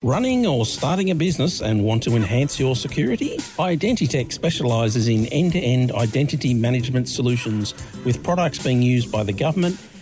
Running or starting a business and want to enhance your security? Identitech specialises in end-to-end identity management solutions with products being used by the government,